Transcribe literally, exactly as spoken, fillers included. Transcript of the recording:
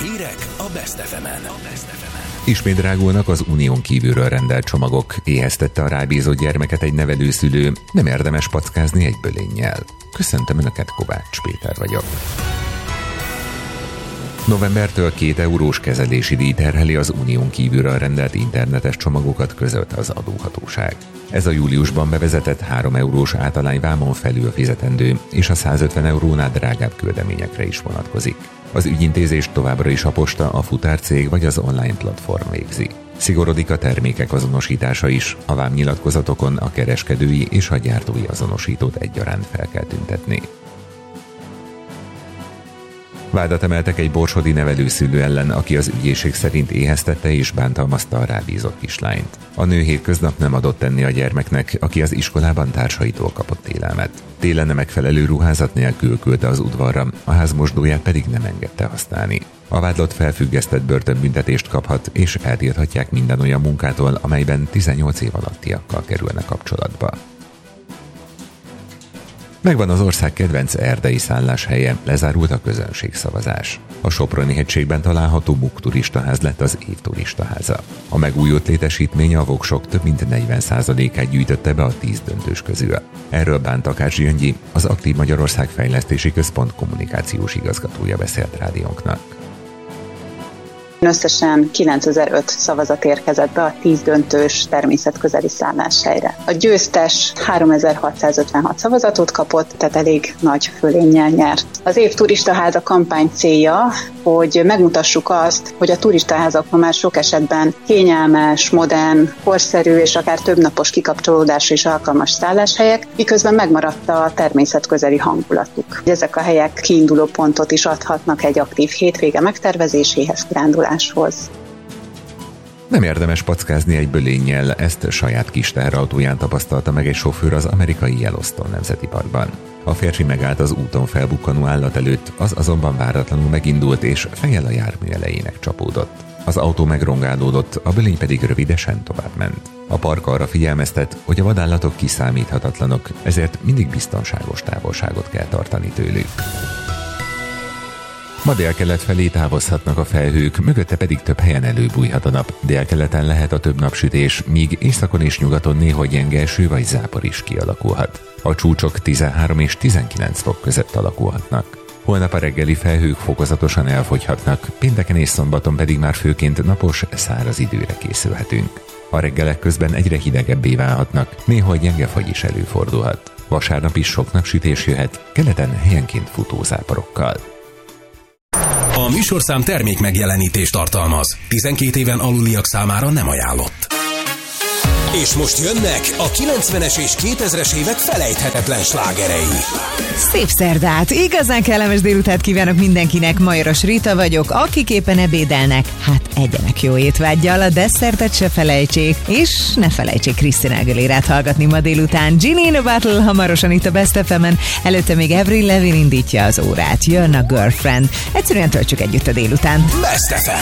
Hírek a Best ef emen. Ismét drágulnak az unión kívülről rendelt csomagok, éheztette a rábízott gyermeket egy nevelőszülő, nem érdemes packázni egy bölénnyel. Köszöntöm Önöket, Kovács Péter vagyok. Novembertől két eurós kezelési díj terheli az unión kívülről rendelt internetes csomagokat, közölte az adóhatóság. Ez a júliusban bevezetett három eurós általányvámon felül fizetendő és a százötven eurónál drágább küldeményekre is vonatkozik. Az ügyintézést továbbra is a posta, a futárcég vagy az online platform végzi. Szigorodik a termékek azonosítása is, a vámnyilatkozatokon a kereskedői és a gyártói azonosítót egyaránt fel kell tüntetni. Vádat emeltek egy borsodi nevelőszülő ellen, aki az ügyészség szerint éheztette és bántalmazta a rábízott kislányt. A nő hétköznap nem adott enni a gyermeknek, aki az iskolában társaitól kapott élelmet. Télen nem megfelelő ruházat nélkül küldte az udvarra, a házmosdóját pedig nem engedte használni. A vádlott felfüggesztett börtönbüntetést kaphat, és eltilthatják minden olyan munkától, amelyben tizennyolc év alattiakkal kerülnek kapcsolatba. Megvan az ország kedvenc erdei szálláshelye, lezárult a közönségszavazás. A Soproni-hegységben található Muk turistaház lett az év turistaháza. A megújult létesítmény a voksok több mint negyven százalékát gyűjtötte be a tíz döntős közül. Erről Bán Takács Gyöngyi, az Aktív Magyarország Fejlesztési Központ kommunikációs igazgatója beszélt rádiónknak. Összesen kilencezer-öt szavazat érkezett be a tíz döntős természetközeli szálláshelyre. A győztes háromezer-hatszázötvenhat szavazatot kapott, tehát elég nagy fölénnyel nyert. Az év turistaháza kampány célja, hogy megmutassuk azt, hogy a turistaházak ma már sok esetben kényelmes, modern, korszerű és akár többnapos kikapcsolódásra is alkalmas szálláshelyek, miközben megmaradt a természetközeli hangulatuk. Ezek a helyek kiinduló pontot is adhatnak egy aktív hétvége megtervezéséhez, kiránduláshoz. Nem érdemes packázni egy bölénnyel, ezt saját kis teherautóján tapasztalta meg egy sofőr az amerikai Yellowstone Nemzeti Parkban. A férfi megállt az úton felbukkanó állat előtt, az azonban váratlanul megindult és fejjel a jármű elejének csapódott. Az autó megrongálódott, a bölény pedig rövidesen továbbment. A park arra figyelmeztet, hogy a vadállatok kiszámíthatatlanok, ezért mindig biztonságos távolságot kell tartani tőlük. Ma délkelet felé távozhatnak a felhők, mögötte pedig több helyen előbújhat a nap. Délkeleten lehet a több napsütés, míg északon és nyugaton néha gyenge eső vagy zápor is kialakulhat. A csúcsok tizenhárom és tizenkilenc fok között alakulhatnak. Holnap a reggeli felhők fokozatosan elfogyhatnak, pénteken és szombaton pedig már főként napos, száraz időre készülhetünk. A reggelek közben egyre hidegebbé válhatnak, néha gyenge fagy is előfordulhat. Vasárnap is sok napsütés jöhet, keleten helyenként futózáporokkal. A műsorszám termék megjelenítést tartalmaz. tizenkét éven aluliak számára nem ajánlott. És most jönnek a kilencvenes és kétezres évek felejthetetlen slágerei. Szép szerdát! Igazán kellemes délutát kívánok mindenkinek, Majoros Rita vagyok, akik éppen ebédelnek, hát egyenek jó étvággyal, a desszertet se felejtsék, és ne felejtsék Christina Aguilérát hallgatni ma délután. Ginny in a Battle hamarosan itt a Best ef emen, előtte még Avril Lavigne indítja az órát, jön a Girlfriend. Egyszerűen töltsük együtt a délutánt. Best ef em.